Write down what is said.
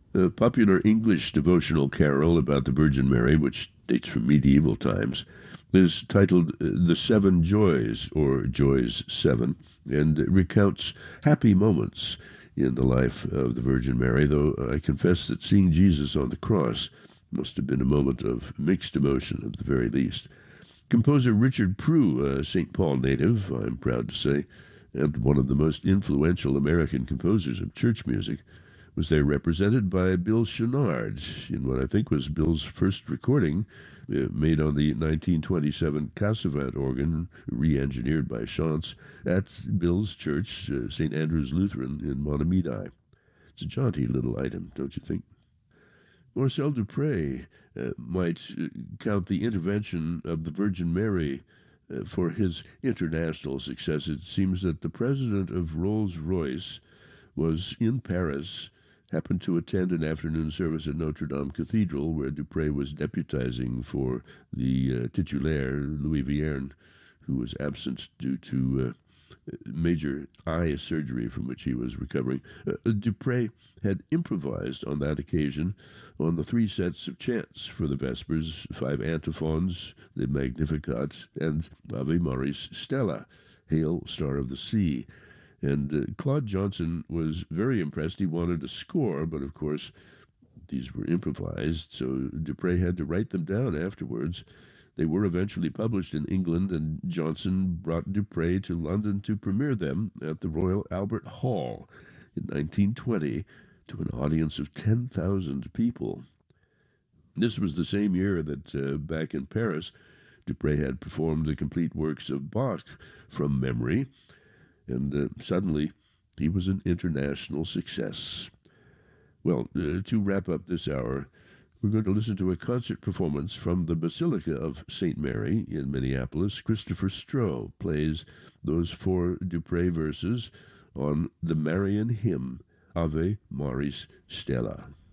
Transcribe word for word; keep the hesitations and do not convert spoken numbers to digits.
A popular English devotional carol about the Virgin Mary, which dates from medieval times, is titled uh, The Seven Joys, or Joys Seven, and recounts happy moments in the life of the Virgin Mary, though I confess that seeing Jesus on the cross must have been a moment of mixed emotion at the very least. Composer Richard Prue, a Saint Paul native, I'm proud to say, and one of the most influential American composers of church music, was there represented by Bill Chouinard in what I think was Bill's first recording, uh, made on the nineteen twenty-seven Casavant organ, re-engineered by Chance, at Bill's church, uh, Saint Andrew's Lutheran in Montemedi. It's a jaunty little item, don't you think? Marcel Dupré uh, might uh, count the intervention of the Virgin Mary uh, for his international success. It seems that the president of Rolls-Royce was in Paris, happened to attend an afternoon service at Notre Dame Cathedral, where Dupré was deputizing for the uh, titulaire, Louis Vierne, who was absent due to uh, major eye surgery from which he was recovering. Uh, Dupré had improvised on that occasion on the three sets of chants for the Vespers, five antiphons, the Magnificat, and Ave Maris Stella, Hail, Star of the Sea. And uh, Claude Johnson was very impressed. He wanted a score, but of course, these were improvised, so Dupré had to write them down afterwards. They were eventually published in England, and Johnson brought Dupré to London to premiere them at the Royal Albert Hall in nineteen twenty to an audience of ten thousand people. This was the same year that, uh, back in Paris, Dupré had performed the complete works of Bach from memory, and uh, suddenly he was an international success. Well, uh, to wrap up this hour, we're going to listen to a concert performance from the Basilica of Saint Mary in Minneapolis. Christopher Stroh plays those four Dupré verses on the Marian hymn, Ave Maris Stella.